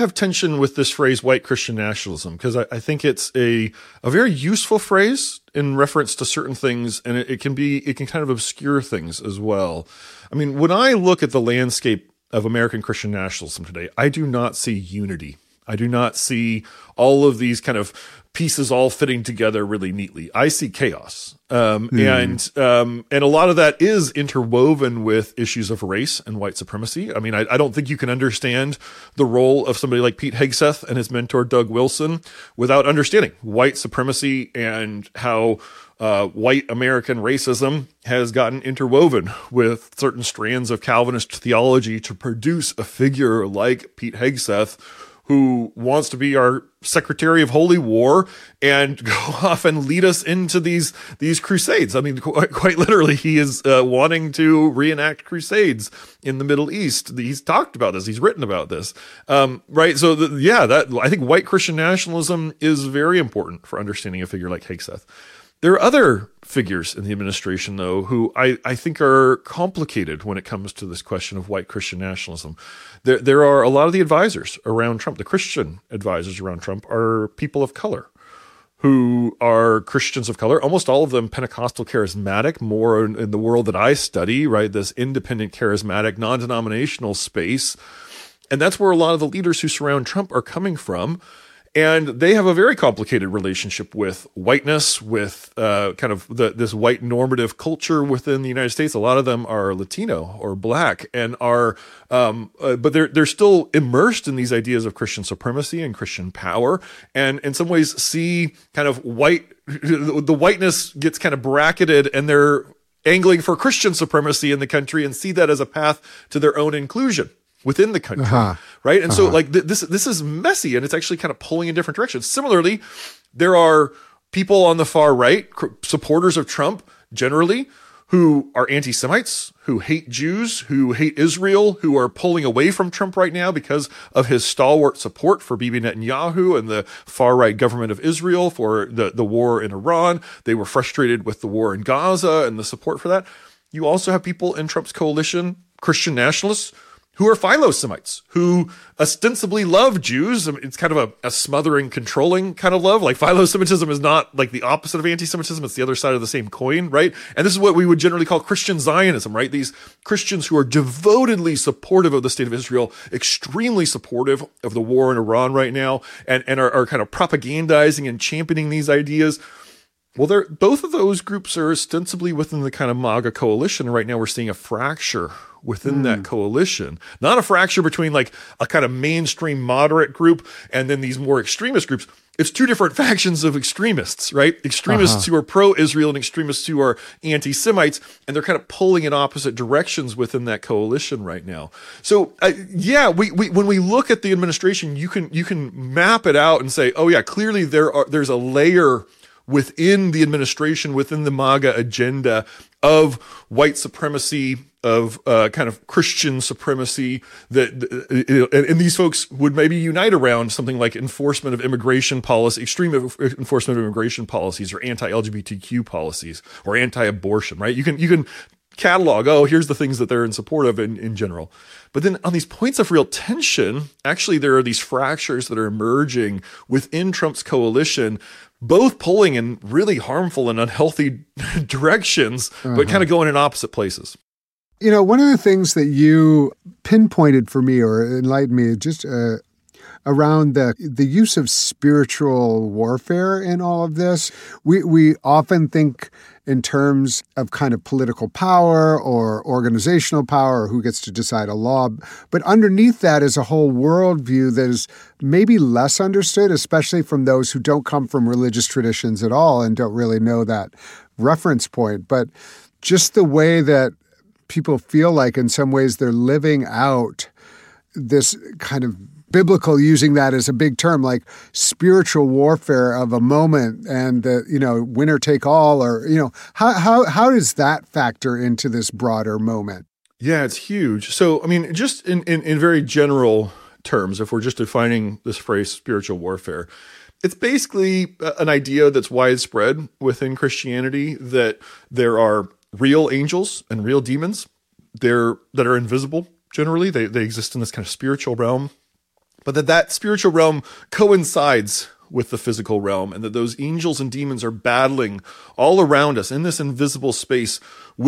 have tension with this phrase white Christian nationalism because I think it's a very useful phrase in reference to certain things, and it can kind of obscure things as well. I mean, when I look at the landscape of American Christian nationalism today, I do not see unity. I do not see all of these kind of pieces all fitting together really neatly. I see chaos. And a lot of that is interwoven with issues of race and white supremacy. I mean, I don't think you can understand the role of somebody like Pete Hegseth and his mentor, Doug Wilson, without understanding white supremacy and how white American racism has gotten interwoven with certain strands of Calvinist theology to produce a figure like Pete Hegseth, who wants to be our Secretary of Holy War and go off and lead us into these crusades. I mean, quite literally, he is wanting to reenact crusades in the Middle East. He's talked about this. He's written about this. Right. So I think white Christian nationalism is very important for understanding a figure like Hegseth. There are other figures in the administration, though, who I think are complicated when it comes to this question of white Christian nationalism. There are a lot of the advisors around Trump, the Christian advisors around Trump, are people of color who are Christians of color, almost all of them Pentecostal charismatic, more in the world that I study, right? This independent, charismatic, non-denominational space. And that's where a lot of the leaders who surround Trump are coming from. And they have a very complicated relationship with whiteness, with kind of this white normative culture within the United States. A lot of them are Latino or Black, and but they're still immersed in these ideas of Christian supremacy and Christian power, and in some ways see kind of the whiteness gets kind of bracketed, and they're angling for Christian supremacy in the country and see that as a path to their own inclusion within the country, right? And so like this is messy, and it's actually kind of pulling in different directions. Similarly, there are people on the far right, supporters of Trump generally, who are anti-Semites, who hate Jews, who hate Israel, who are pulling away from Trump right now because of his stalwart support for Bibi Netanyahu and the far-right government of Israel for the war in Iran. They were frustrated with the war in Gaza and the support for that. You also have people in Trump's coalition, Christian nationalists, who are Philo-Semites, who ostensibly love Jews. I mean, it's kind of a smothering, controlling kind of love. Like Philo-Semitism is not like the opposite of anti-Semitism. It's the other side of the same coin, right? And this is what we would generally call Christian Zionism, right? These Christians who are devotedly supportive of the state of Israel, extremely supportive of the war in Iran right now, and are kind of propagandizing and championing these ideas. Well, both of those groups are ostensibly within the kind of MAGA coalition. Right now, we're seeing a fracture within that coalition, not a fracture between like a kind of mainstream moderate group and then these more extremist groups. It's two different factions of extremists, right? Extremists who are pro-Israel and extremists who are anti-Semites, and they're kind of pulling in opposite directions within that coalition right now. So, when we look at the administration, you can map it out and say, oh yeah, clearly there's a layer within the administration, within the MAGA agenda of white supremacy, of kind of Christian supremacy, and these folks would maybe unite around something like enforcement of immigration policy, extreme enforcement of immigration policies, or anti-LGBTQ policies, or anti-abortion, right? You can catalog, here's the things that they're in support of in general. But then on these points of real tension, actually there are these fractures that are emerging within Trump's coalition, both pulling in really harmful and unhealthy directions, but kind of going in opposite places. You know, one of the things that you pinpointed for me or enlightened me just around the use of spiritual warfare in all of this. We often think in terms of kind of political power or organizational power or who gets to decide a law. But underneath that is a whole worldview that is maybe less understood, especially from those who don't come from religious traditions at all and don't really know that reference point. But just the way that people feel like in some ways they're living out this kind of biblical, using that as a big term, like spiritual warfare of a moment and winner take all, or how does that factor into this broader moment? Yeah, it's huge. So I mean, just in very general terms, if we're just defining this phrase spiritual warfare, it's basically an idea that's widespread within Christianity that there are real angels and real demons that are invisible. Generally, they exist in this kind of spiritual realm. but that spiritual realm coincides with the physical realm, and that those angels and demons are battling all around us in this invisible space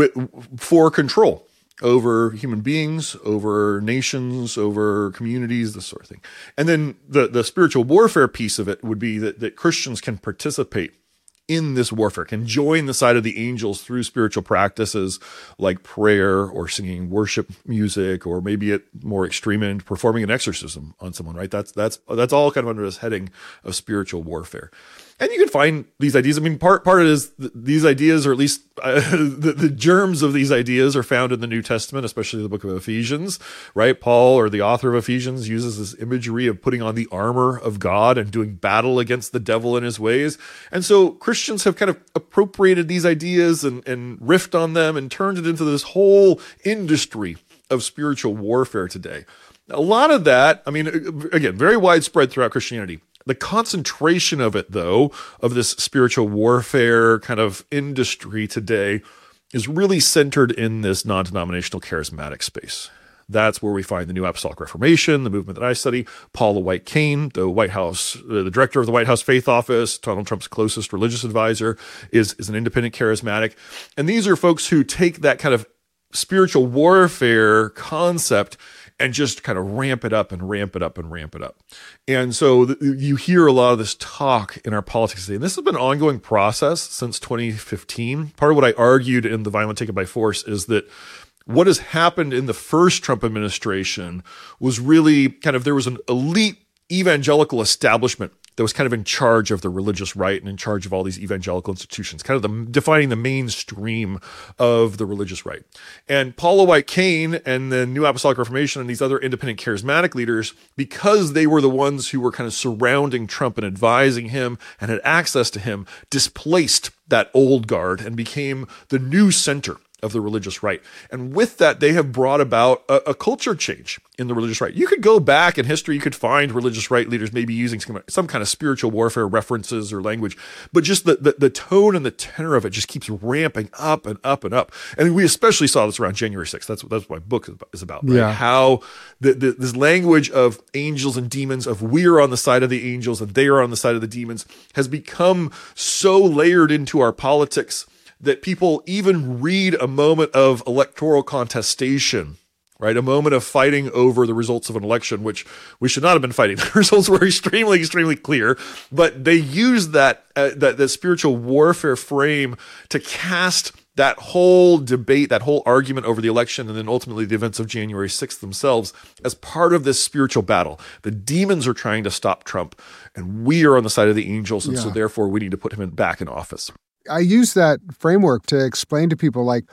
for control over human beings, over nations, over communities, this sort of thing. And then the spiritual warfare piece of it would be that Christians can participate in this warfare, can join the side of the angels through spiritual practices like prayer or singing worship music, or maybe at more extreme end, performing an exorcism on someone, right? That's all kind of under this heading of spiritual warfare. And you can find these ideas. I mean, part of it is these ideas, or at least the germs of these ideas, are found in the New Testament, especially the book of Ephesians, right? Paul, or the author of Ephesians, uses this imagery of putting on the armor of God and doing battle against the devil and his ways. And so Christians have kind of appropriated these ideas and riffed on them and turned it into this whole industry of spiritual warfare today. A lot of that, I mean, again, very widespread throughout Christianity. The concentration of it, though, of this spiritual warfare kind of industry today, is really centered in this non-denominational charismatic space. That's where we find the New Apostolic Reformation, the movement that I study. Paula White Cain, the White House, the director of the White House Faith Office, Donald Trump's closest religious advisor, is an independent charismatic. And these are folks who take that kind of spiritual warfare concept and just kind of ramp it up and ramp it up and ramp it up. And so you hear a lot of this talk in our politics today. And this has been an ongoing process since 2015. Part of what I argued in The Violent Taken by Force is that what has happened in the first Trump administration was really kind of, there was an elite evangelical establishment that was kind of in charge of the religious right and in charge of all these evangelical institutions, kind of defining the mainstream of the religious right. And Paula White Cain and the New Apostolic Reformation and these other independent charismatic leaders, because they were the ones who were kind of surrounding Trump and advising him and had access to him, displaced that old guard and became the new center of the religious right. And with that, they have brought about a culture change in the religious right. You could go back in history, you could find religious right leaders maybe using some kind of spiritual warfare references or language, but just the tone and the tenor of it just keeps ramping up and up and up. And we especially saw this around January 6th. That's what my book is about, right? Yeah. How this language of angels and demons, of we are on the side of the angels and they are on the side of the demons, has become so layered into our politics that people even read a moment of electoral contestation, right? A moment of fighting over the results of an election, which we should not have been fighting. The results were extremely, extremely clear, but they used that spiritual warfare frame to cast that whole debate, that whole argument over the election, and then ultimately the events of January 6th themselves as part of this spiritual battle. The demons are trying to stop Trump, and we are on the side of the angels, and so therefore we need to put him back in office. I use that framework to explain to people like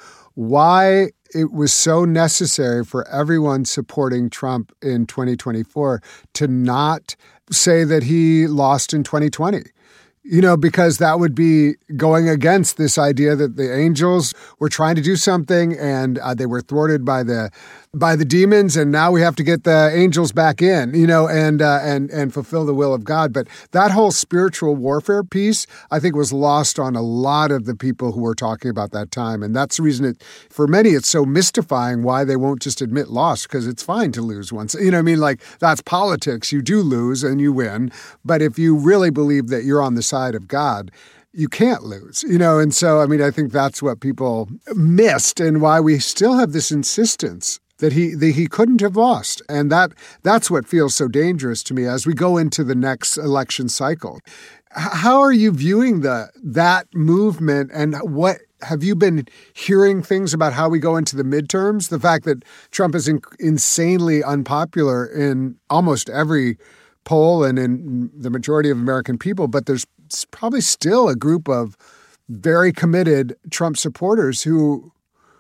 why it was so necessary for everyone supporting Trump in 2024 to not say that he lost in 2020. You know, because that would be going against this idea that the angels were trying to do something and they were thwarted by the demons, and now we have to get the angels back in, you know, and fulfill the will of God. But that whole spiritual warfare piece, I think, was lost on a lot of the people who were talking about that time. And that's the reason for many, it's so mystifying why they won't just admit loss, because it's fine to lose once. You know what I mean? Like, that's politics. You do lose and you win. But if you really believe that you're on the side of God, you can't lose, you know? And so, I mean, I think that's what people missed and why we still have this insistence that he couldn't have lost. And that's what feels so dangerous to me as we go into the next election cycle. How are you viewing that movement, and what have you been hearing things about how we go into the midterms? The fact that Trump is insanely unpopular in almost every poll and in the majority of American people, but there's probably still a group of very committed Trump supporters who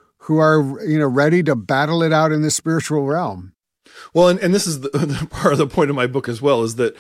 are, you know, ready to battle it out in the spiritual realm. Well, and this is the part of the point of my book as well, is that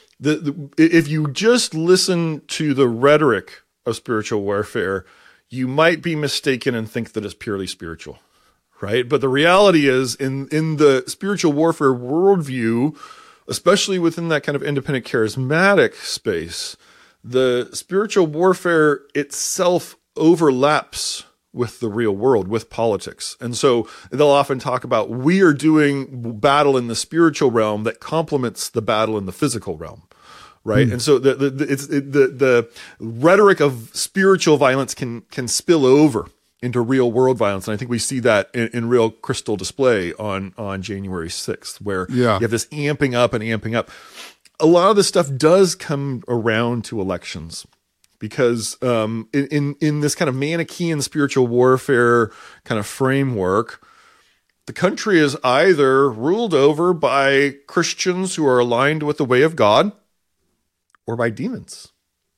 if you just listen to the rhetoric of spiritual warfare, you might be mistaken and think that it's purely spiritual, right? But the reality is, in the spiritual warfare worldview, especially within that kind of independent charismatic space, the spiritual warfare itself overlaps with the real world, with politics. And so they'll often talk about, we are doing battle in the spiritual realm that complements the battle in the physical realm. Right. And so the rhetoric of spiritual violence can spill over into real world violence. And I think we see that in real crystal display on January 6th, where you have this amping up and amping up. A lot of this stuff does come around to elections, because in this kind of Manichaean spiritual warfare kind of framework, the country is either ruled over by Christians who are aligned with the way of God, or by demons.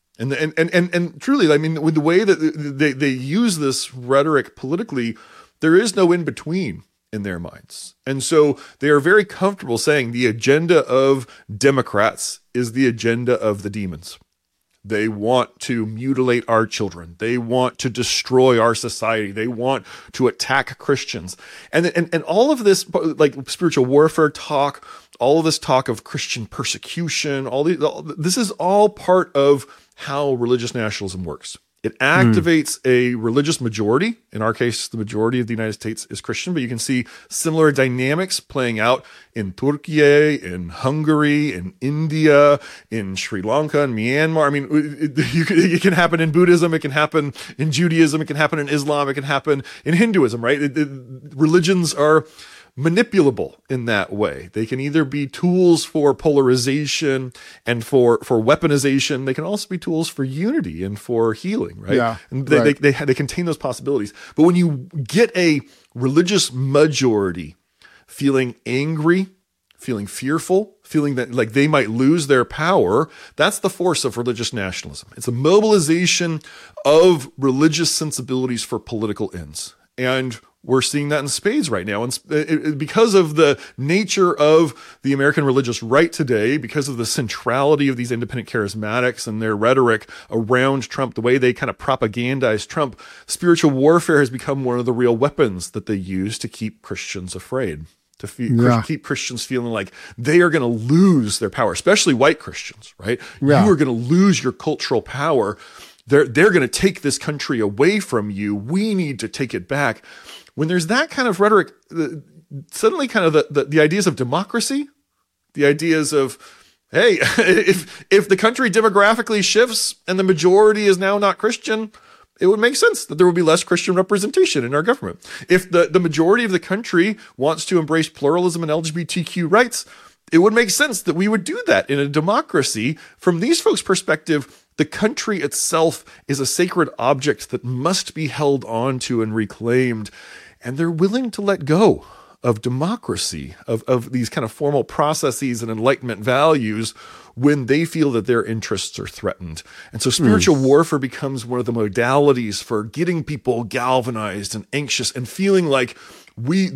And truly, I mean, with the way that they use this rhetoric politically, there is no in between in their minds. And so they are very comfortable saying the agenda of Democrats is the agenda of the demons. They want to mutilate our children. They want to destroy our society. They want to attack Christians. And all of this, like spiritual warfare talk, all of this talk of Christian persecution, this is all part of how religious nationalism works. It activates a religious majority. In our case, the majority of the United States is Christian, but you can see similar dynamics playing out in Turkey, in Hungary, in India, in Sri Lanka, in Myanmar. I mean, it can happen in Buddhism, it can happen in Judaism, it can happen in Islam, it can happen in Hinduism, right? Religions are manipulable in that way. They can either be tools for polarization and for weaponization. They can also be tools for unity and for healing, right? Yeah, and they contain those possibilities. But when you get a religious majority feeling angry, feeling fearful, feeling that like they might lose their power, that's the force of religious nationalism. It's a mobilization of religious sensibilities for political ends. And we're seeing that in spades right now. And because of the nature of the American religious right today, because of the centrality of these independent charismatics and their rhetoric around Trump, the way they kind of propagandize Trump, spiritual warfare has become one of the real weapons that they use to keep Christians afraid, to keep Christians feeling like they are going to lose their power, especially white Christians, right? Yeah. You are going to lose your cultural power. They're going to take this country away from you. We need to take it back. When there's that kind of rhetoric, suddenly kind of the ideas of democracy, the ideas of, hey, if the country demographically shifts and the majority is now not Christian, it would make sense that there would be less Christian representation in our government. If the majority of the country wants to embrace pluralism and LGBTQ rights, it would make sense that we would do that in a democracy. From these folks' perspective, the country itself is a sacred object that must be held on to and reclaimed. And they're willing to let go of democracy, of these kind of formal processes and Enlightenment values when they feel that their interests are threatened. And so spiritual warfare becomes one of the modalities for getting people galvanized and anxious and feeling like we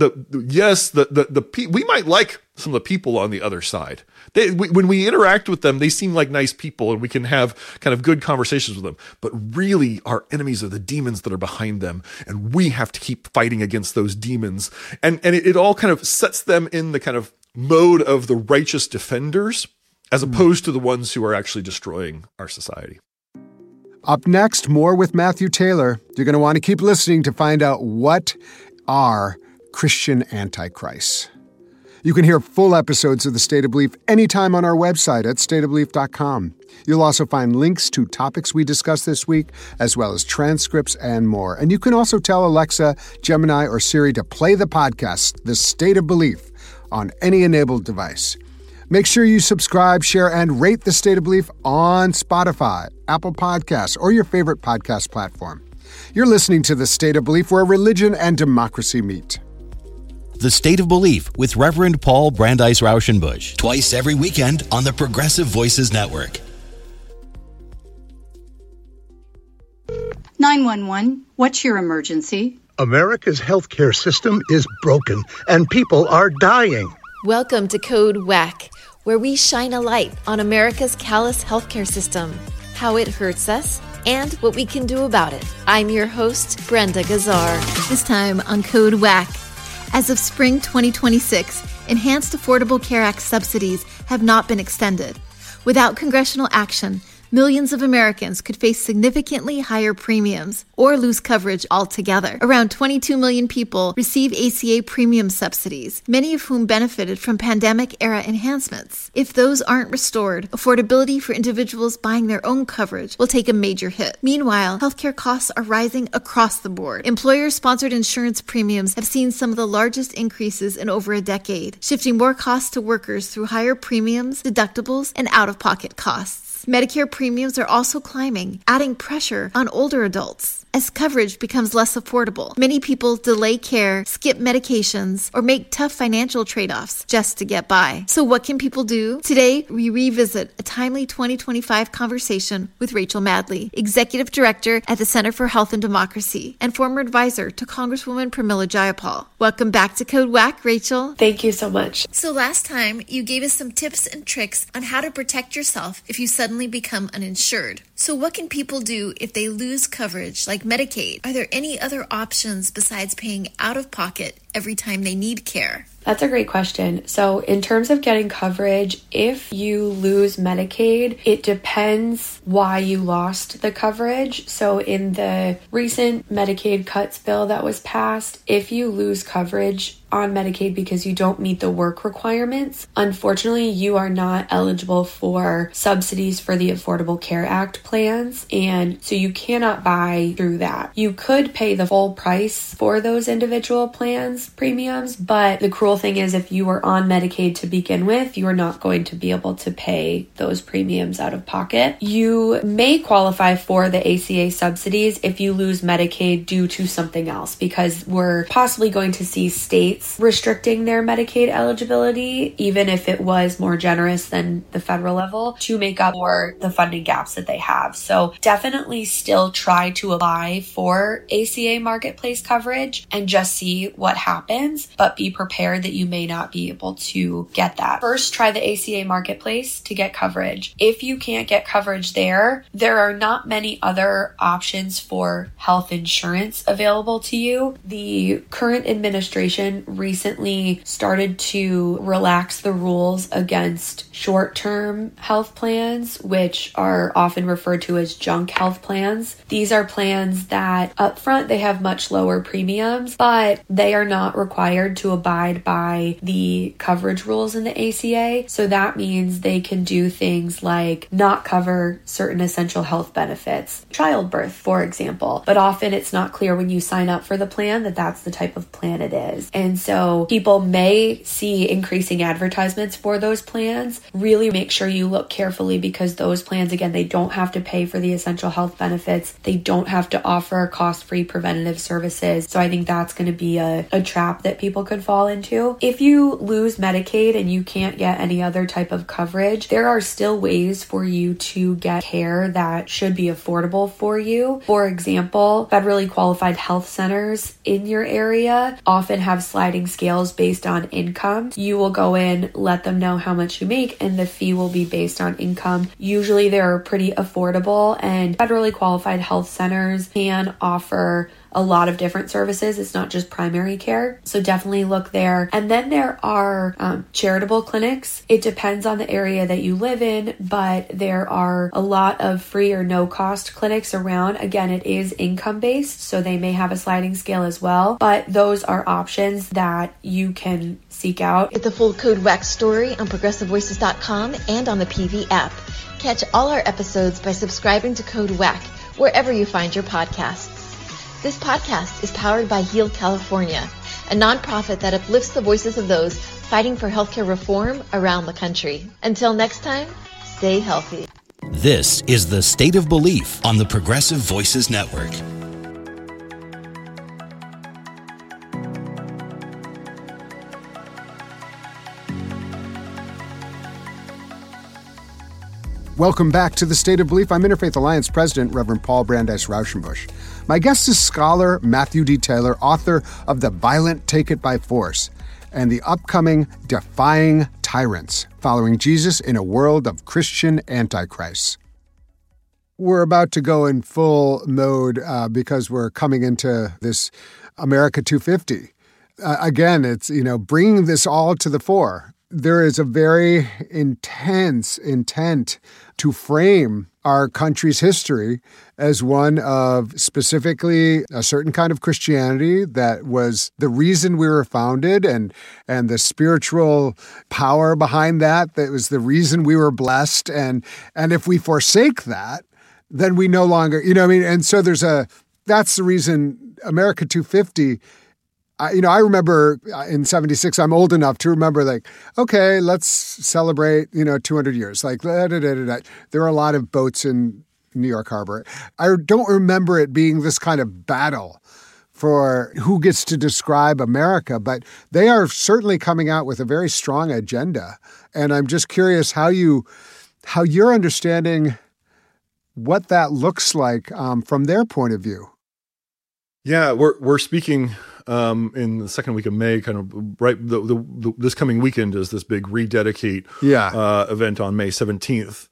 might like some of the people on the other side. When we interact with them, they seem like nice people and we can have kind of good conversations with them. But really, our enemies are the demons that are behind them. And we have to keep fighting against those demons. And it all kind of sets them in the kind of mode of the righteous defenders, as opposed to the ones who are actually destroying our society. Up next, more with Matthew Taylor. You're going to want to keep listening to find out what are Christian antichrists. You can hear full episodes of The State of Belief anytime on our website at stateofbelief.com. You'll also find links to topics we discussed this week, as well as transcripts and more. And you can also tell Alexa, Gemini, or Siri to play the podcast, The State of Belief, on any enabled device. Make sure you subscribe, share, and rate The State of Belief on Spotify, Apple Podcasts, or your favorite podcast platform. You're listening to The State of Belief, where religion and democracy meet. The State of Belief with Reverend Paul Brandeis Rauschenbusch, twice every weekend on the Progressive Voices Network. 911, what's your emergency? America's healthcare system is broken and people are dying. Welcome to Code WACK, where we shine a light on America's callous healthcare system, how it hurts us, and what we can do about it. I'm your host, Brenda Gazzar. This time on Code WACK. As of spring 2026, Enhanced Affordable Care Act subsidies have not been extended. Without congressional action, millions of Americans could face significantly higher premiums or lose coverage altogether. Around 22 million people receive ACA premium subsidies, many of whom benefited from pandemic-era enhancements. If those aren't restored, affordability for individuals buying their own coverage will take a major hit. Meanwhile, healthcare costs are rising across the board. Employer-sponsored insurance premiums have seen some of the largest increases in over a decade, shifting more costs to workers through higher premiums, deductibles, and out-of-pocket costs. Medicare premiums are also climbing, adding pressure on older adults. As coverage becomes less affordable, many people delay care, skip medications, or make tough financial trade-offs just to get by. So what can people do? Today, we revisit a timely 2025 conversation with Rachel Madley, Executive Director at the Center for Health and Democracy and former advisor to Congresswoman Pramila Jayapal. Welcome back to Code WAC, Rachel. Thank you so much. So last time, you gave us some tips and tricks on how to protect yourself if you suddenly become uninsured. So what can people do if they lose coverage, like Medicaid? Are there any other options besides paying out of pocket every time they need care? That's a great question. So in terms of getting coverage, if you lose Medicaid, it depends why you lost the coverage. So in the recent Medicaid cuts bill that was passed, if you lose coverage on Medicaid because you don't meet the work requirements, unfortunately, you are not eligible for subsidies for the Affordable Care Act plans. And so you cannot buy through that. You could pay the full price for those individual plans premiums, but the cruel thing is if you were on Medicaid to begin with, you are not going to be able to pay those premiums out of pocket. You may qualify for the ACA subsidies if you lose Medicaid due to something else, because we're possibly going to see states restricting their Medicaid eligibility, even if it was more generous than the federal level, to make up for the funding gaps that they have. So definitely still try to apply for ACA marketplace coverage and just see what happens, but be prepared that you may not be able to get that. First, try the ACA marketplace to get coverage. If you can't get coverage there, there are not many other options for health insurance available to you. The current administration recently started to relax the rules against short-term health plans, which are often referred to as junk health plans. These are plans that up front they have much lower premiums, but they are not required to abide by the coverage rules in the ACA. So that means they can do things like not cover certain essential health benefits, childbirth, for example. But often it's not clear when you sign up for the plan that that's the type of plan it is. And so people may see increasing advertisements for those plans. Really make sure you look carefully, because those plans, again, they don't have to pay for the essential health benefits. They don't have to offer cost-free preventative services. So I think that's going to be a trap that people could fall into. If you lose Medicaid and you can't get any other type of coverage, there are still ways for you to get care that should be affordable for you. For example, federally qualified health centers in your area often have sliding scales based on income. You will go in, let them know how much you make, and the fee will be based on income. Usually they're pretty affordable, and federally qualified health centers can offer a lot of different services. It's not just primary care. So definitely look there. And then there are charitable clinics. It depends on the area that you live in, but there are a lot of free or no cost clinics around. Again, it is income based, so they may have a sliding scale as well, but those are options that you can seek out. Get the full Code WAC story on progressivevoices.com and on the PV app. Catch all our episodes by subscribing to Code WAC wherever you find your podcasts. This podcast is powered by Heal California, a nonprofit that uplifts the voices of those fighting for healthcare reform around the country. Until next time, stay healthy. This is The State of Belief on the Progressive Voices Network. Welcome back to The State of Belief. I'm Interfaith Alliance President, Reverend Paul Brandeis Rauschenbusch. My guest is scholar Matthew D. Taylor, author of The Violent Take It by Force and the upcoming Defying Tyrants, Following Jesus in a World of Christian Antichrists. We're about to go in full mode because we're coming into this America 250. Again, it's, bringing this all to the fore. there is a very intense intent to frame our country's history as one of specifically a certain kind of Christianity that was the reason we were founded, and the spiritual power behind that was the reason we were blessed. And if we forsake that, then we no longer, and so that's the reason America 250. I remember in 76, I'm old enough to remember, like, okay, let's celebrate, 200 years. Like, there are a lot of boats in New York Harbor. I don't remember it being this kind of battle for who gets to describe America, but they are certainly coming out with a very strong agenda. And I'm just curious how you're understanding what that looks like from their point of view. Yeah, we're speaking in the second week of May, kind of right. This coming weekend is this big Rededicate event on May 17th,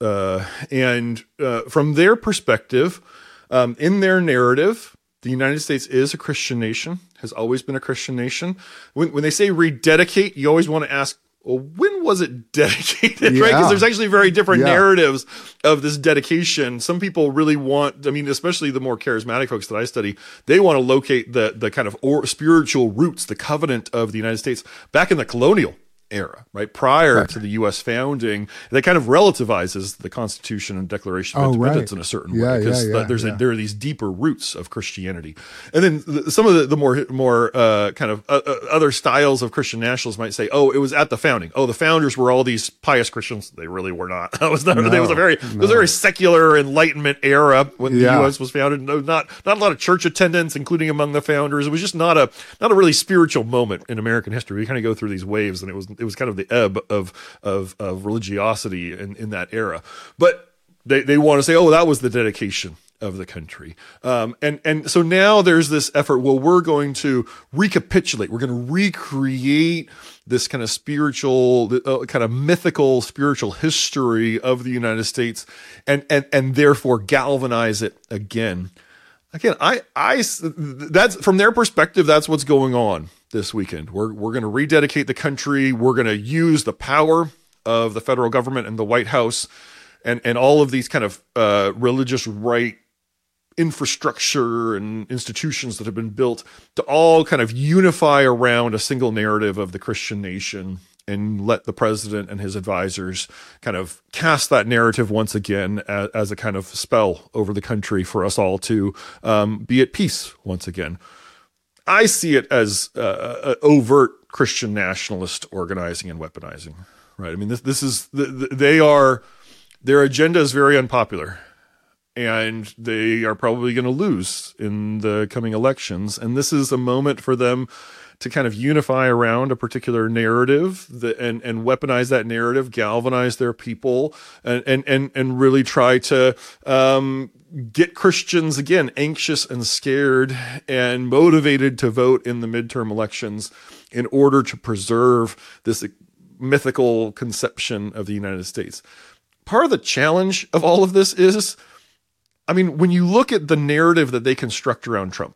and from their perspective, in their narrative, the United States is a Christian nation, has always been a Christian nation. When they say rededicate, you always want to ask, well, when was it dedicated, right? Because there's actually very different narratives of this dedication. Some people really want, especially the more charismatic folks that I study, they want to locate the kind of spiritual roots, the covenant of the United States back in the colonial era, right? Prior to the U.S. founding. That kind of relativizes the Constitution and Declaration of Independence in a certain way, because there are these deeper roots of Christianity. And then some of the more kind of other styles of Christian nationalists might say, oh, it was at the founding. Oh, the founders were all these pious Christians. They really were not. It was a very secular Enlightenment era when the U.S. was founded. No, not a lot of church attendance, including among the founders. It was just not a really spiritual moment in American history. We kind of go through these waves, and it was kind of the ebb of religiosity in that era. But they want to say, oh, that was the dedication of the country. And so now there's this effort, well, we're going to recapitulate, we're going to recreate this kind of spiritual, kind of mythical spiritual history of the United States and therefore galvanize it again. Again, that's from their perspective, that's what's going on this weekend. We're going to rededicate the country. We're going to use the power of the federal government and the White House and all of these kind of religious right infrastructure and institutions that have been built to all kind of unify around a single narrative of the Christian nation, and let the president and his advisors kind of cast that narrative once again as a kind of spell over the country for us all to be at peace once again. I see it as overt Christian nationalist organizing and weaponizing, right? I mean, this is their agenda is very unpopular, and they are probably going to lose in the coming elections. And this is a moment for them to kind of unify around a particular narrative and weaponize that narrative, galvanize their people, and really try to get Christians, again, anxious and scared and motivated to vote in the midterm elections in order to preserve this mythical conception of the United States. Part of the challenge of all of this is, when you look at the narrative that they construct around Trump,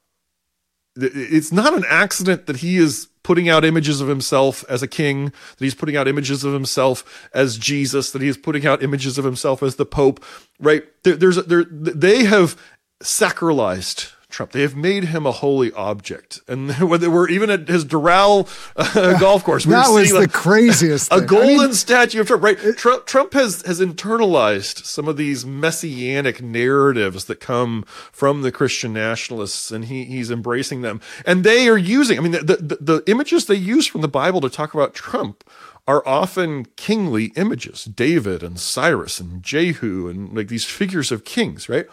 it's not an accident that he is putting out images of himself as a king, that he's putting out images of himself as Jesus, that he is putting out images of himself as the Pope, right? They have sacralized Trump. They have made him a holy object. And we're even at his Doral golf course. That was the craziest thing. A golden statue of Trump, right? Trump has internalized some of these messianic narratives that come from the Christian nationalists, and he's embracing them. And they are using, the images they use from the Bible to talk about Trump are often kingly images. David and Cyrus and Jehu and like these figures of kings, right?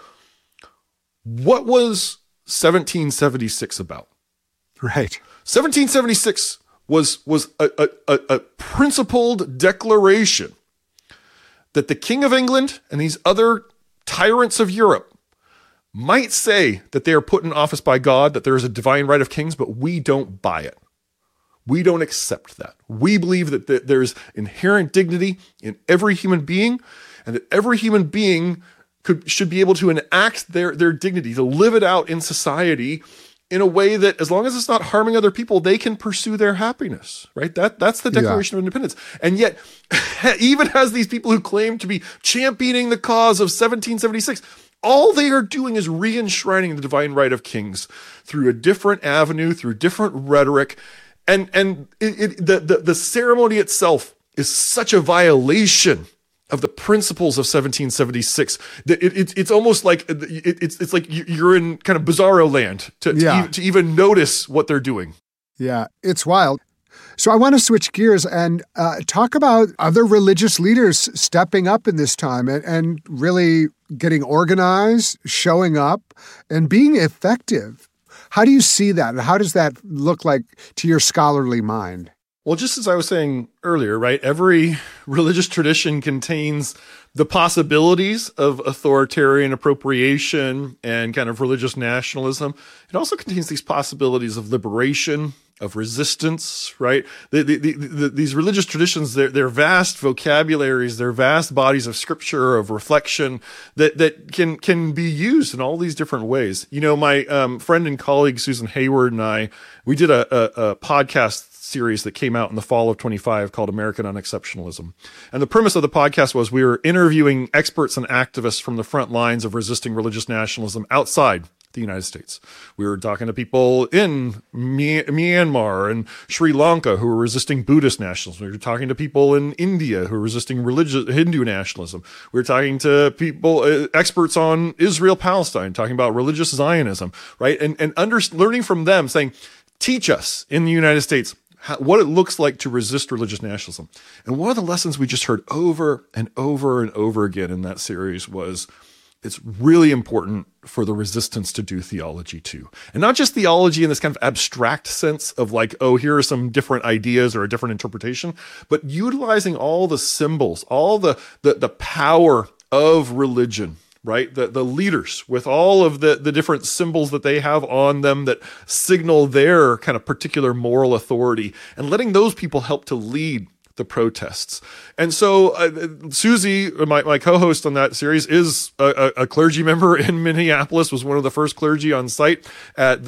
What was 1776 about? Right. 1776 was a principled declaration that the King of England and these other tyrants of Europe might say that they are put in office by God, that there is a divine right of kings, but we don't buy it. We don't accept that. We believe that there's inherent dignity in every human being, and that every human being should be able to enact their dignity, to live it out in society in a way that, as long as it's not harming other people, they can pursue their happiness, right? That's the Declaration of Independence. And yet, even as these people who claim to be championing the cause of 1776, all they are doing is re-enshrining the divine right of kings through a different avenue, through different rhetoric. And the ceremony itself is such a violation of the principles of 1776 that it's almost like it's like you're in kind of bizarro land to even notice what they're doing. Yeah, it's wild. So I want to switch gears and talk about other religious leaders stepping up in this time and really getting organized, showing up, and being effective. How do you see that? And how does that look like to your scholarly mind? Well, just as I was saying earlier, right, every religious tradition contains the possibilities of authoritarian appropriation and kind of religious nationalism. It also contains these possibilities of liberation, of resistance, right? These religious traditions, they're vast vocabularies, they're vast bodies of scripture, of reflection that can be used in all these different ways. You know, my friend and colleague Susan Hayward and I, we did a podcast series that came out in the fall of 25 called American Unexceptionalism. And the premise of the podcast was we were interviewing experts and activists from the front lines of resisting religious nationalism outside the United States. We were talking to people in Myanmar and Sri Lanka who were resisting Buddhist nationalism. We were talking to people in India who were resisting Hindu nationalism. We were talking to people, experts on Israel-Palestine, talking about religious Zionism, right? And learning from them, saying, teach us in the United States what it looks like to resist religious nationalism. And one of the lessons we just heard over and over and over again in that series was it's really important for the resistance to do theology too. And not just theology in this kind of abstract sense of like, oh, here are some different ideas or a different interpretation, but utilizing all the symbols, all the power of religion, right? The leaders with all of the different symbols that they have on them that signal their kind of particular moral authority, and letting those people help to lead the protests. And so Susie, my co-host on that series, is a clergy member in Minneapolis, was one of the first clergy on site at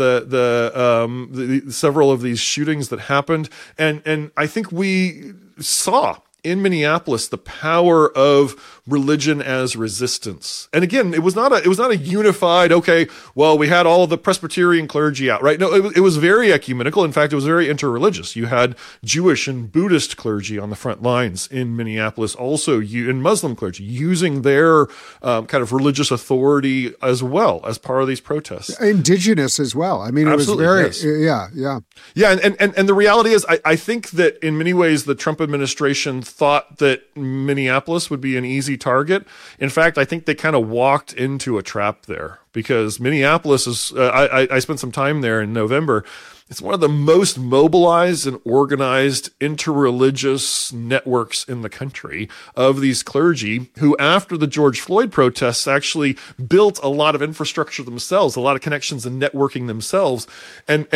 the several of these shootings that happened. And I think we saw in Minneapolis the power of religion as resistance. And again, it was not a unified, okay, well, we had all of the Presbyterian clergy out, right? No, it was very ecumenical. In fact, it was very interreligious. You had Jewish and Buddhist clergy on the front lines in Minneapolis, also in Muslim clergy, using their kind of religious authority as well as part of these protests. Indigenous as well. I mean, absolutely, it was very, yes. Yeah, and the reality is, I think that in many ways, the Trump administration thought that Minneapolis would be an easy target. In fact, I think they kind of walked into a trap there, because Minneapolis is, I spent some time there in November. It's one of the most mobilized and organized interreligious networks in the country of these clergy who, after the George Floyd protests, actually built a lot of infrastructure themselves, a lot of connections and networking themselves. And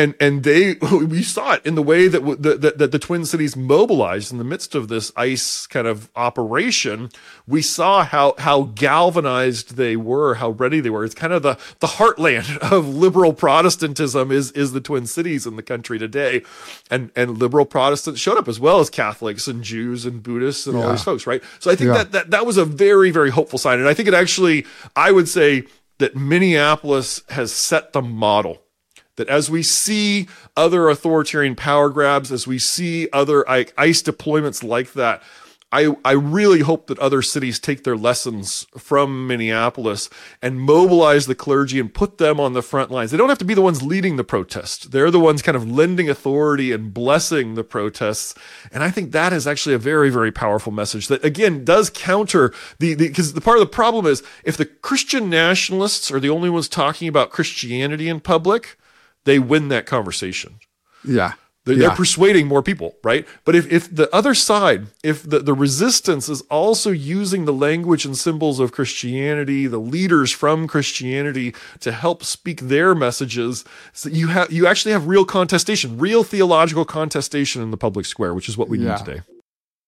we saw it in the way that the Twin Cities mobilized in the midst of this ICE kind of operation. We saw how galvanized they were, how ready they were. It's kind of the heartland of liberal Protestantism is the Twin Cities in the country today, and liberal Protestants showed up as well as Catholics and Jews and Buddhists and all these folks, right? So I think that was a very, very hopeful sign. And I think it actually, I would say that Minneapolis has set the model, that as we see other authoritarian power grabs, as we see other ICE deployments like that, I really hope that other cities take their lessons from Minneapolis and mobilize the clergy and put them on the front lines. They don't have to be the ones leading the protest. They're the ones kind of lending authority and blessing the protests. And I think that is actually a very, very powerful message that, again, does counter because the part of the problem is if the Christian nationalists are the only ones talking about Christianity in public, they win that conversation. Yeah. They're persuading more people, right? But if the other side, if the resistance is also using the language and symbols of Christianity, the leaders from Christianity to help speak their messages, so you actually have real contestation, real theological contestation in the public square, which is what we need today.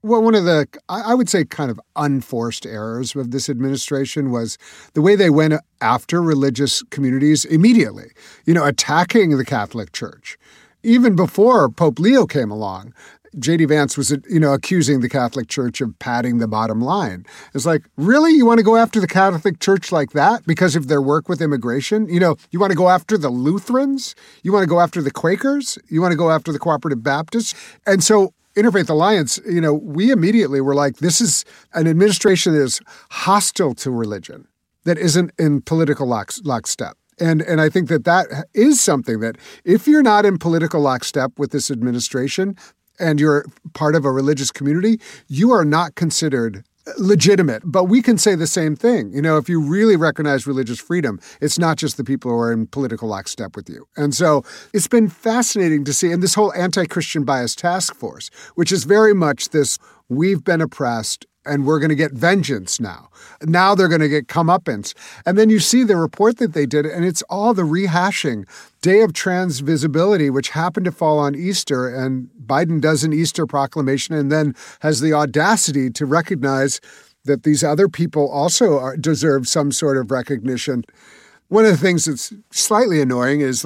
Well, one of the, I would say, kind of unforced errors of this administration was the way they went after religious communities immediately, attacking the Catholic Church. Even before Pope Leo came along, J.D. Vance was, accusing the Catholic Church of padding the bottom line. It's like, really? You want to go after the Catholic Church like that because of their work with immigration? You want to go after the Lutherans? You want to go after the Quakers? You want to go after the Cooperative Baptists? And so Interfaith Alliance, we immediately were like, this is an administration that is hostile to religion, that isn't in political lockstep. And I think that is something that if you're not in political lockstep with this administration and you're part of a religious community, you are not considered legitimate. But we can say the same thing. If you really recognize religious freedom, it's not just the people who are in political lockstep with you. And so it's been fascinating to see. And this whole anti-Christian bias task force, which is very much this, we've been oppressed and we're going to get vengeance now. Now they're going to get comeuppance. And then you see the report that they did, and it's all the rehashing. Day of Trans Visibility, which happened to fall on Easter, and Biden does an Easter proclamation and then has the audacity to recognize that these other people also deserve some sort of recognition. One of the things that's slightly annoying is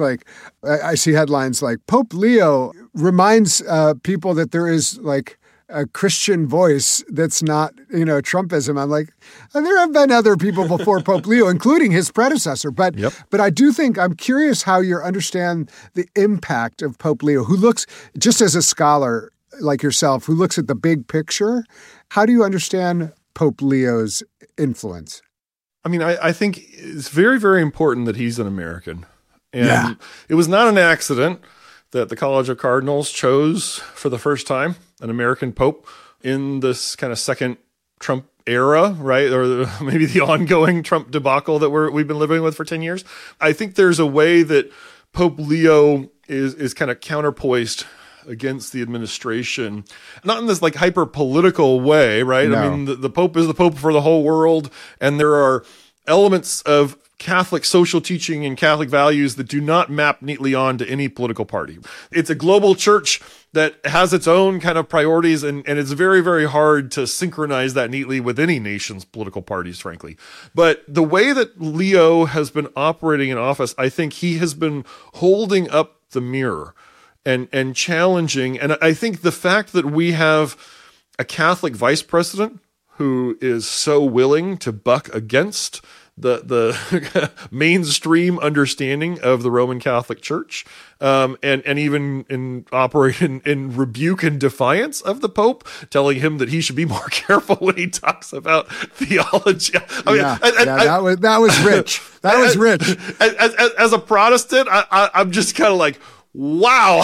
I see headlines like Pope Leo reminds people that there is a Christian voice that's not, Trumpism. I'm like, there have been other people before Pope Leo, including his predecessor. But I do think, I'm curious how you understand the impact of Pope Leo, who looks, just as a scholar like yourself, who looks at the big picture. How do you understand Pope Leo's influence? I mean, I think it's very, very important that he's an American. And it was not an accident that the College of Cardinals chose for the first time an American pope in this kind of second Trump era, right? Or maybe the ongoing Trump debacle that we've been living with for 10 years. I think there's a way that Pope Leo is kind of counterpoised against the administration, not in this hyper political way, right? No. I mean, the Pope is the Pope for the whole world, and there are elements of Catholic social teaching and Catholic values that do not map neatly onto any political party. It's a global church that has its own kind of priorities, and it's very, very hard to synchronize that neatly with any nation's political parties, frankly. But the way that Leo has been operating in office, I think he has been holding up the mirror and challenging. And I think the fact that we have a Catholic vice president who is so willing to buck against the mainstream understanding of the Roman Catholic Church, and even operate in rebuke and defiance of the Pope, telling him that he should be more careful when he talks about theology. That was rich. That was rich. As a Protestant, I'm just kind of like, wow.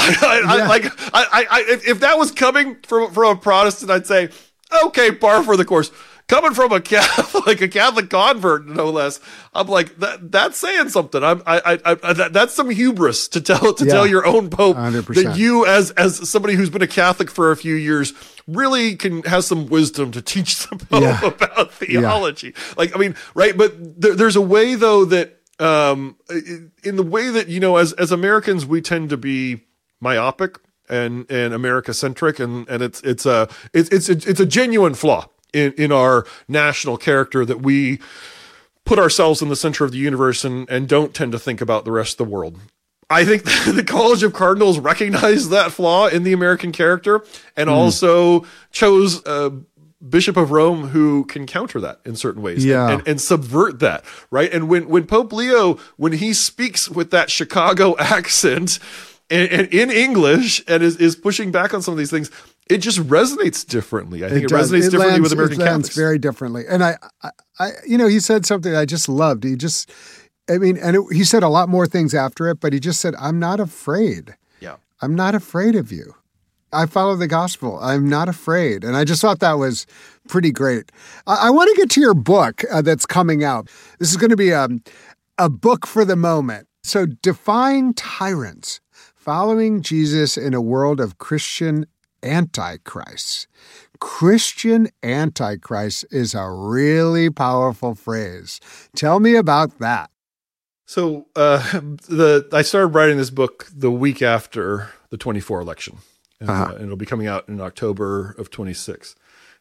If that was coming from a Protestant, I'd say, okay, par for the course. Coming from a Catholic convert, no less, I'm like, that's saying something. That's some hubris to tell your own Pope 100%. That you, as somebody who's been a Catholic for a few years, really has some wisdom to teach the Pope about theology. Right? But there's a way though that, in the way that, as Americans, we tend to be myopic and America-centric, and it's a genuine flaw in our national character that we put ourselves in the center of the universe and don't tend to think about the rest of the world. I think the College of Cardinals recognized that flaw in the American character and also chose a Bishop of Rome who can counter that in certain ways and subvert that, right? And when Pope Leo, when he speaks with that Chicago accent and in English and is pushing back on some of these things, it just resonates differently. I think it resonates differently with American Catholics. Very differently. And I he said something I just loved. He said a lot more things after it, but he just said, I'm not afraid. Yeah. I'm not afraid of you. I follow the gospel. I'm not afraid. And I just thought that was pretty great. I want to get to your book that's coming out. This is going to be a book for the moment. So, Defying Tyrants, Following Jesus in a World of Christian Antichrist. Christian Antichrist is a really powerful phrase. Tell me about that. So I started writing this book the week after the 24 election. And it'll be coming out in October of 26.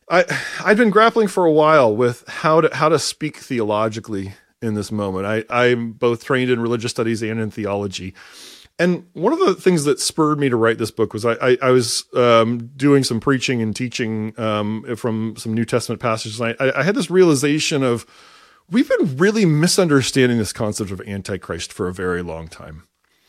I've been grappling for a while with how to speak theologically in this moment. I'm both trained in religious studies and in theology. And one of the things that spurred me to write this book was I was doing some preaching and teaching from some New Testament passages. And I had this realization of we've been really misunderstanding this concept of Antichrist for a very long time.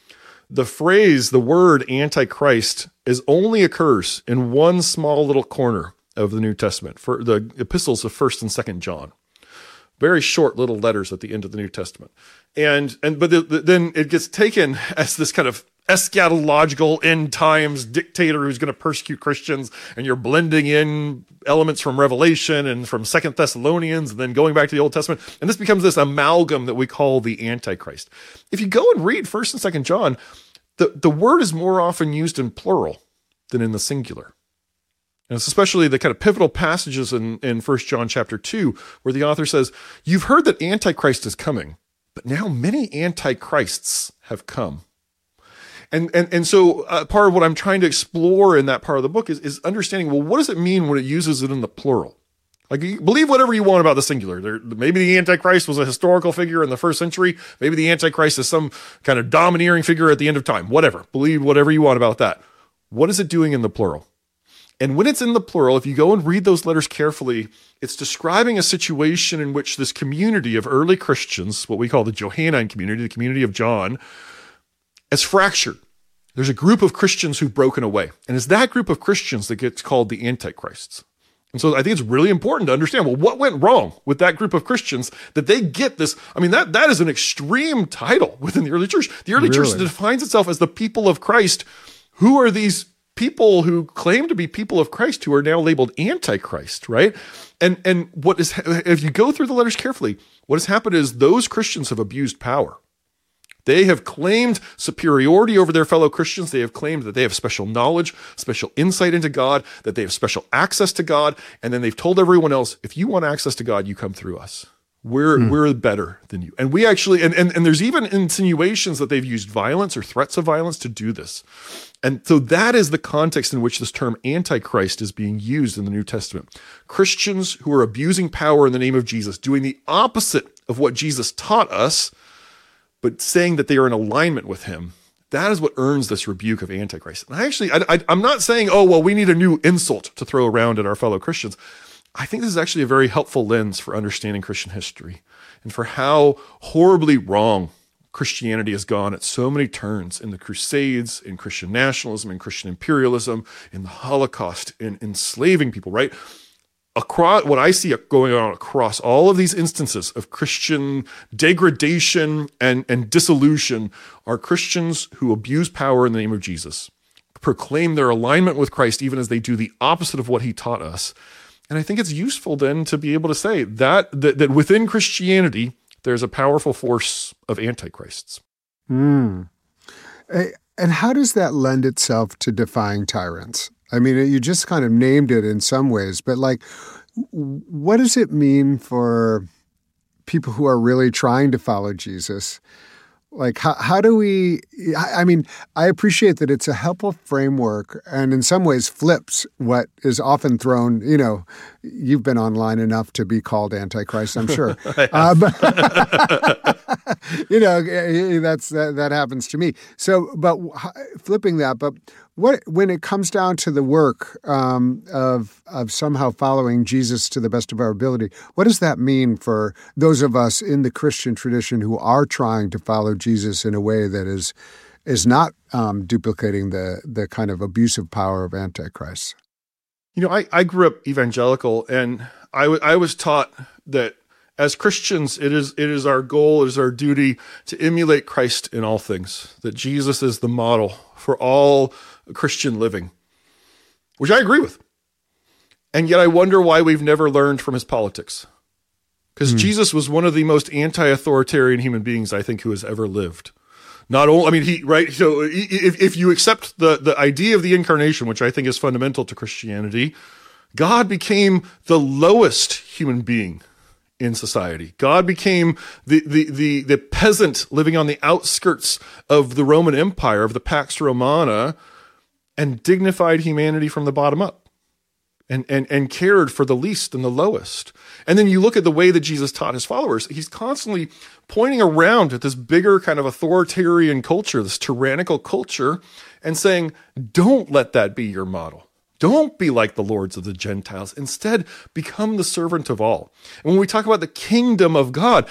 The word Antichrist only occurs in one small little corner of the New Testament, for the epistles of 1st and 2nd John. Very short little letters at the end of the New Testament. But then it gets taken as this kind of eschatological end times dictator who's going to persecute Christians, and you're blending in elements from Revelation and from 2nd Thessalonians and then going back to the Old Testament. And this becomes this amalgam that we call the Antichrist. If you go and read 1st and 2nd John, the word is more often used in plural than in the singular. And it's especially the kind of pivotal passages in 1 John chapter 2, where the author says, you've heard that Antichrist is coming, but now many Antichrists have come. And so part of what I'm trying to explore in that part of the book is understanding, well, what does it mean when it uses it in the plural? Like, you believe whatever you want about the singular. Maybe the Antichrist was a historical figure in the 1st century. Maybe the Antichrist is some kind of domineering figure at the end of time. Whatever. Believe whatever you want about that. What is it doing in the plural? And when it's in the plural, if you go and read those letters carefully, it's describing a situation in which this community of early Christians, what we call the Johannine community, the community of John, is fractured. There's a group of Christians who've broken away. And it's that group of Christians that gets called the Antichrists. And so I think it's really important to understand, well, what went wrong with that group of Christians that they get this? I mean, that is an extreme title within the early church. The early church defines itself as the people of Christ. Who are these people who claim to be people of Christ who are now labeled Antichrist, right? And if you go through the letters carefully, what has happened is those Christians have abused power. They have claimed superiority over their fellow Christians. They have claimed that they have special knowledge, special insight into God, that they have special access to God. And then they've told everyone else, if you want access to God, you come through us. We're better than you. And we actually, and there's even insinuations that they've used violence or threats of violence to do this. And so that is the context in which this term Antichrist is being used in the New Testament. Christians who are abusing power in the name of Jesus, doing the opposite of what Jesus taught us, but saying that they are in alignment with him. That is what earns this rebuke of Antichrist. And I'm not saying, oh, well, we need a new insult to throw around at our fellow Christians. I think this is actually a very helpful lens for understanding Christian history and for how horribly wrong Christianity has gone at so many turns in the Crusades, in Christian nationalism, in Christian imperialism, in the Holocaust, in enslaving people, right? Across what I see going on across all of these instances of Christian degradation and dissolution are Christians who abuse power in the name of Jesus, proclaim their alignment with Christ even as they do the opposite of what he taught us. And I think it's useful then to be able to say that within Christianity, there's a powerful force of antichrists. And how does that lend itself to defying tyrants? I mean, you just kind of named it in some ways, but like, what does it mean for people who are really trying to follow Jesus? Like, how do we, I mean, I appreciate that it's a helpful framework and in some ways flips what is often thrown, you've been online enough to be called Antichrist, I'm sure. That happens to me. So, but flipping that, but when it comes down to the work of somehow following Jesus to the best of our ability, what does that mean for those of us in the Christian tradition who are trying to follow Jesus in a way that is not duplicating the kind of abusive power of Antichrist? I grew up evangelical, and I was taught that as Christians, it is our goal, it is our duty to emulate Christ in all things, that Jesus is the model for all Christian living, which I agree with. And yet I wonder why we've never learned from his politics. Because Jesus was one of the most anti-authoritarian human beings, I think, who has ever lived. Not only, so if you accept the idea of the incarnation, which I think is fundamental to Christianity, God became the lowest human being in society. God became the peasant living on the outskirts of the Roman Empire, of the Pax Romana, and dignified humanity from the bottom up. and cared for the least and the lowest. And then you look at the way that Jesus taught his followers. He's constantly pointing around at this bigger kind of authoritarian culture, this tyrannical culture, and saying, don't let that be your model. Don't be like the lords of the Gentiles. Instead, become the servant of all. And when we talk about the kingdom of God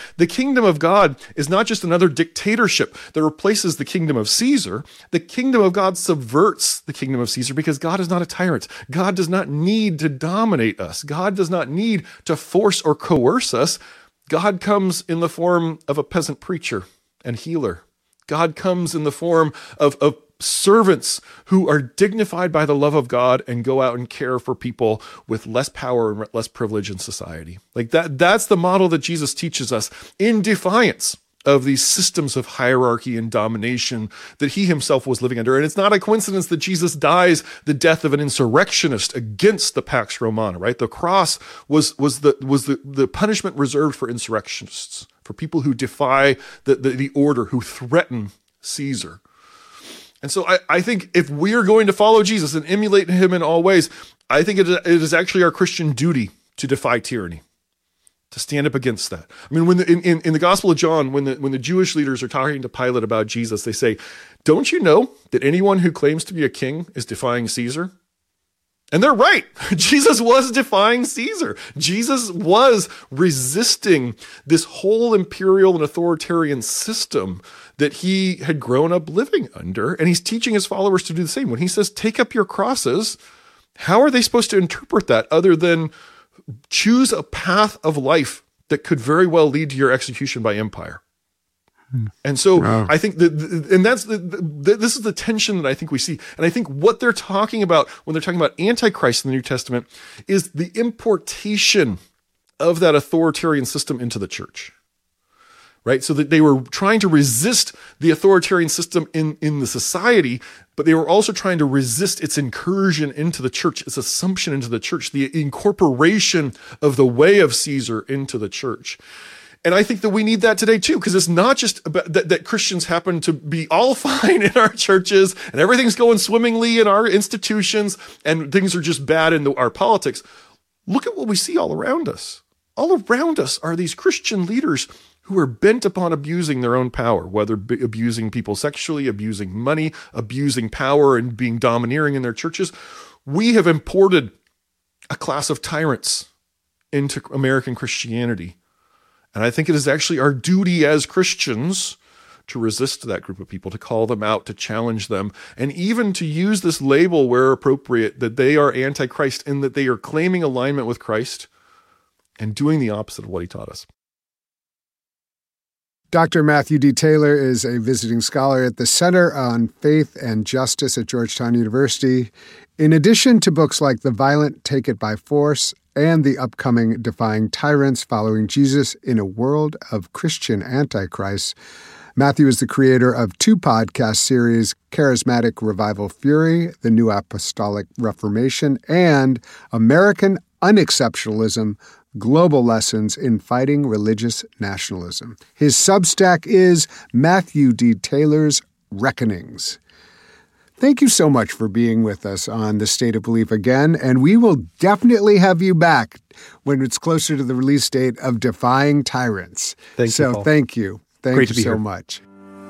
is not just another dictatorship that replaces the kingdom of Caesar. The kingdom of God subverts the kingdom of Caesar because God is not a tyrant. God does not need to dominate us. God does not need to force or coerce us. God comes in the form of a peasant preacher and healer. God comes in the form of servants who are dignified by the love of God and go out and care for people with less power and less privilege in society. Like that's the model that Jesus teaches us in defiance of these systems of hierarchy and domination that he himself was living under. And it's not a coincidence that Jesus dies the death of an insurrectionist against the Pax Romana, right? The cross was the punishment reserved for insurrectionists, for people who defy the order, who threaten Caesar. And so I think if we are going to follow Jesus and emulate him in all ways, I think it is actually our Christian duty to defy tyranny, to stand up against that. I mean, when in the Gospel of John, when the Jewish leaders are talking to Pilate about Jesus, they say, "Don't you know that anyone who claims to be a king is defying Caesar?" And they're right. Jesus was defying Caesar. Jesus was resisting this whole imperial and authoritarian system that he had grown up living under. And he's teaching his followers to do the same. When he says, take up your crosses, how are they supposed to interpret that other than choose a path of life that could very well lead to your execution by empire? And so I think this is the tension that I think we see. And I think what they're talking about when they're talking about Antichrist in the New Testament is the importation of that authoritarian system into the church, right? So that they were trying to resist the authoritarian system in the society, but they were also trying to resist its incursion into the church, its assumption into the church, the incorporation of the way of Caesar into the church. And I think that we need that today too, because it's not just about that Christians happen to be all fine in our churches and everything's going swimmingly in our institutions and things are just bad in our politics. Look at what we see all around us. All around us are these Christian leaders who are bent upon abusing their own power, whether abusing people sexually, abusing money, abusing power, and being domineering in their churches. We have imported a class of tyrants into American Christianity. And I think it is actually our duty as Christians to resist that group of people, to call them out, to challenge them, and even to use this label where appropriate that they are anti-Christ and that they are claiming alignment with Christ and doing the opposite of what he taught us. Dr. Matthew D. Taylor is a visiting scholar at the Center on Faith and Justice at Georgetown University. In addition to books like The Violent Take It by Force and the upcoming Defying Tyrants Following Jesus in a World of Christian Antichrist, Matthew is the creator of two podcast series, Charismatic Revival Fury, The New Apostolic Reformation, and American Unexceptionalism, Global Lessons in Fighting Religious Nationalism. His Substack is Matthew D. Taylor's Reckonings. Thank you so much for being with us on The State of Belief again, and we will definitely have you back when it's closer to the release date of Defying Tyrants. Thank you, Paul. Thank you. Great you to be so here. much.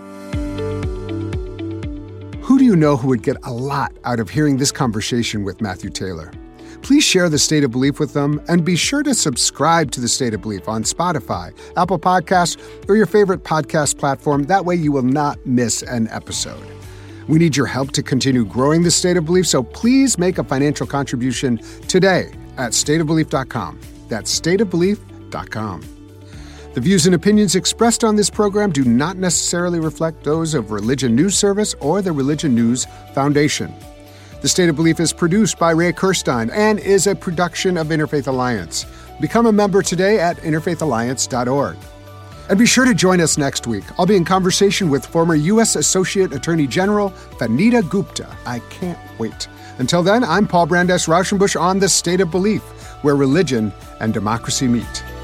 Who do you know who would get a lot out of hearing this conversation with Matthew Taylor? Please share The State of Belief with them, and be sure to subscribe to The State of Belief on Spotify, Apple Podcasts, or your favorite podcast platform. That way you will not miss an episode. We need your help to continue growing The State of Belief, so please make a financial contribution today at stateofbelief.com. That's stateofbelief.com. The views and opinions expressed on this program do not necessarily reflect those of Religion News Service or the Religion News Foundation. The State of Belief is produced by Ray Kirstein and is a production of Interfaith Alliance. Become a member today at interfaithalliance.org. And be sure to join us next week. I'll be in conversation with former U.S. Associate Attorney General Vanita Gupta. I can't wait. Until then, I'm Paul Brandeis Rauschenbusch on The State of Belief, where religion and democracy meet.